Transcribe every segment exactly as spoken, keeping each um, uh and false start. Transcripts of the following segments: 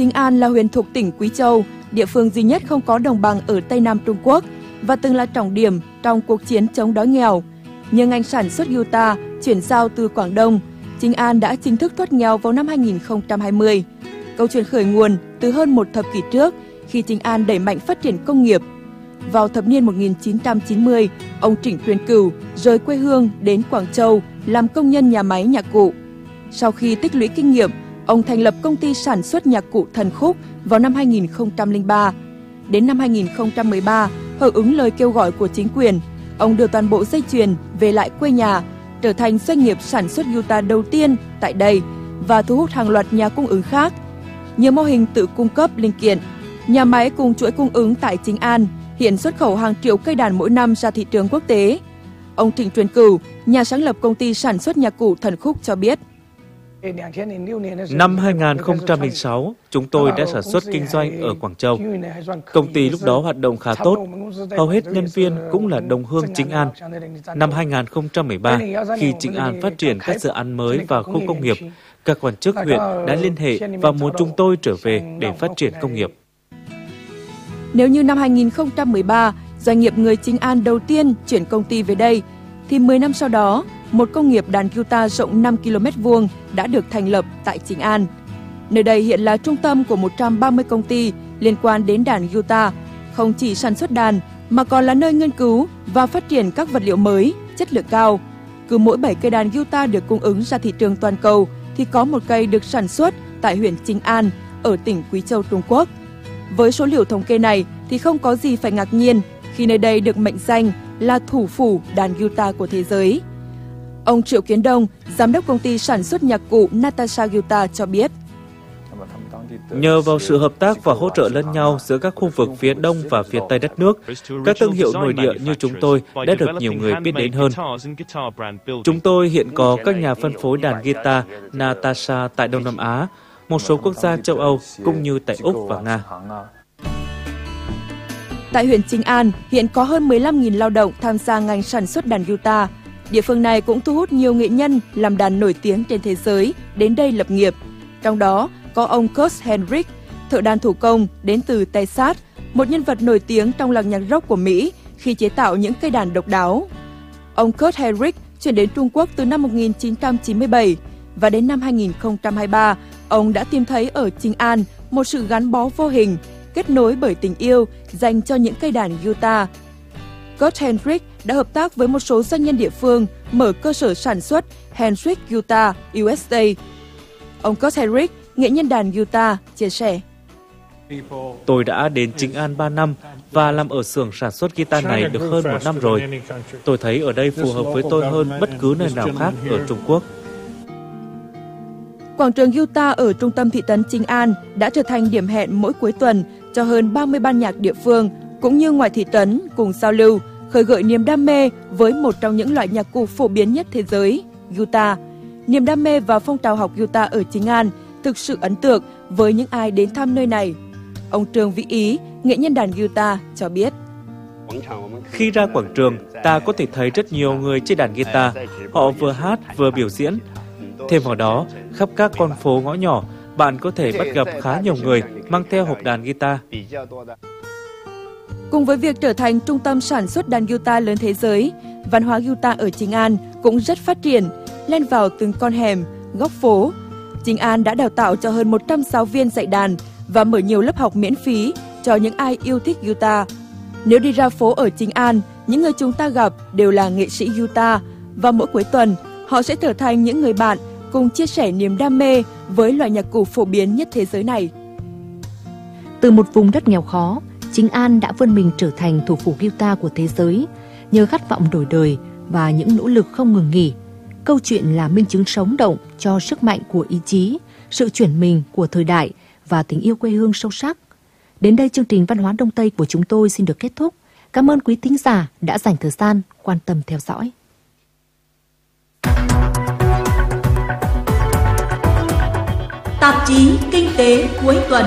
Chính An là huyện thuộc tỉnh Quý Châu, địa phương duy nhất không có đồng bằng ở Tây Nam Trung Quốc và từng là trọng điểm trong cuộc chiến chống đói nghèo. Nhưng ngành sản xuất guitar chuyển giao từ Quảng Đông, Chính An đã chính thức thoát nghèo vào năm hai nghìn không trăm hai mươi. Câu chuyện khởi nguồn từ hơn một thập kỷ trước khi Chính An đẩy mạnh phát triển công nghiệp. Vào thập niên một nghìn chín trăm chín mươi, ông Trịnh Tuyền Cửu rời quê hương đến Quảng Châu làm công nhân nhà máy nhạc cụ. Sau khi tích lũy kinh nghiệm, ông thành lập công ty sản xuất nhạc cụ Thần Khúc vào năm hai nghìn không trăm lẻ ba. Đến năm hai nghìn không trăm mười ba, hưởng ứng lời kêu gọi của chính quyền, ông đưa toàn bộ dây chuyền về lại quê nhà, trở thành doanh nghiệp sản xuất guitar đầu tiên tại đây và thu hút hàng loạt nhà cung ứng khác. Nhiều mô hình tự cung cấp linh kiện, nhà máy cùng chuỗi cung ứng tại Chính An hiện xuất khẩu hàng triệu cây đàn mỗi năm ra thị trường quốc tế. Ông Trịnh Tuyền Cửu, nhà sáng lập công ty sản xuất nhạc cụ Thần Khúc cho biết. Năm hai nghìn không trăm lẻ sáu, chúng tôi đã sản xuất kinh doanh ở Quảng Châu. Công ty lúc đó hoạt động khá tốt, hầu hết nhân viên cũng là đồng hương Chính An. Năm hai nghìn không trăm mười ba, khi Chính An phát triển các dự án mới và khu công nghiệp, các quan chức huyện đã liên hệ và muốn chúng tôi trở về để phát triển công nghiệp. Nếu như năm hai nghìn không trăm mười ba, doanh nghiệp người Chính An đầu tiên chuyển công ty về đây, thì mười năm sau đó, một công nghiệp đàn guitar rộng năm ki lô mét vuông đã được thành lập tại Chính An. Nơi đây hiện là trung tâm của một trăm ba mươi công ty liên quan đến đàn guitar, không chỉ sản xuất đàn mà còn là nơi nghiên cứu và phát triển các vật liệu mới, chất lượng cao. Cứ mỗi bảy cây đàn guitar được cung ứng ra thị trường toàn cầu thì có một cây được sản xuất tại huyện Chính An ở tỉnh Quý Châu, Trung Quốc. Với số liệu thống kê này thì không có gì phải ngạc nhiên khi nơi đây được mệnh danh là thủ phủ đàn guitar của thế giới. Ông Triệu Kiến Đông, giám đốc công ty sản xuất nhạc cụ Natasha Guitar cho biết. Nhờ vào sự hợp tác và hỗ trợ lẫn nhau giữa các khu vực phía Đông và phía Tây đất nước, các thương hiệu nội địa như chúng tôi đã được nhiều người biết đến hơn. Chúng tôi hiện có các nhà phân phối đàn guitar Natasha tại Đông Nam Á, một số quốc gia châu Âu cũng như tại Úc và Nga. Tại huyện Chính An, hiện có hơn mười lăm nghìn lao động tham gia ngành sản xuất đàn guitar. Địa phương này cũng thu hút nhiều nghệ nhân làm đàn nổi tiếng trên thế giới đến đây lập nghiệp. Trong đó có ông Kurt Henrik, thợ đàn thủ công đến từ Texas, một nhân vật nổi tiếng trong làng nhạc rock của Mỹ khi chế tạo những cây đàn độc đáo. Ông Kurt Henrik chuyển đến Trung Quốc từ năm một nghìn chín trăm chín mươi bảy và đến năm hai nghìn không trăm hai mươi ba, ông đã tìm thấy ở Chính An một sự gắn bó vô hình, kết nối bởi tình yêu dành cho những cây đàn guitar. Kurt Henrik đã hợp tác với một số doanh nhân địa phương mở cơ sở sản xuất Henrik Guitar u ét a. Ông Kurt Henrik, nghệ nhân đàn guitar, chia sẻ. Tôi đã đến Chính An ba năm và làm ở xưởng sản xuất guitar này được hơn một năm rồi. Tôi thấy ở đây phù hợp với tôi hơn bất cứ nơi nào khác ở Trung Quốc. Quảng trường guitar ở trung tâm thị trấn Chính An đã trở thành điểm hẹn mỗi cuối tuần cho hơn ba mươi ban nhạc địa phương cũng như ngoài thị trấn cùng giao lưu, khơi gợi niềm đam mê với một trong những loại nhạc cụ phổ biến nhất thế giới, guitar. Niềm đam mê và phong trào học guitar ở Chính An thực sự ấn tượng với những ai đến thăm nơi này. Ông Trương Vĩ Ý, nghệ nhân đàn guitar, cho biết. Khi ra quảng trường, ta có thể thấy rất nhiều người chơi đàn guitar. Họ vừa hát vừa biểu diễn. Thêm vào đó, khắp các con phố ngõ nhỏ, bạn có thể bắt gặp khá nhiều người mang theo hộp đàn guitar. Cùng với việc trở thành trung tâm sản xuất đàn guitar lớn thế giới, văn hóa guitar ở Chính An cũng rất phát triển, len vào từng con hẻm, góc phố. Chính An đã đào tạo cho hơn một trăm giáo viên dạy đàn và mở nhiều lớp học miễn phí cho những ai yêu thích guitar. Nếu đi ra phố ở Chính An, những người chúng ta gặp đều là nghệ sĩ guitar và mỗi cuối tuần, họ sẽ trở thành những người bạn cùng chia sẻ niềm đam mê với loại nhạc cụ phổ biến nhất thế giới này. Từ một vùng đất nghèo khó, Chính An đã vươn mình trở thành thủ phủ guitar của thế giới nhờ khát vọng đổi đời và những nỗ lực không ngừng nghỉ. Câu chuyện là minh chứng sống động cho sức mạnh của ý chí, sự chuyển mình của thời đại và tình yêu quê hương sâu sắc. Đến đây chương trình Văn hóa Đông Tây của chúng tôi xin được kết thúc. Cảm ơn quý thính giả đã dành thời gian quan tâm theo dõi. Tạp chí Kinh tế cuối tuần.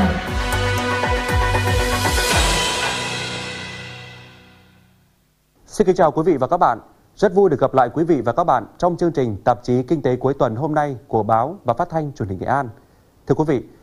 Xin kính chào quý vị và các bạn. Rất vui được gặp lại quý vị và các bạn trong chương trình Tạp chí Kinh tế cuối tuần hôm nay của báo và phát thanh Truyền hình Nghệ An. Thưa quý vị,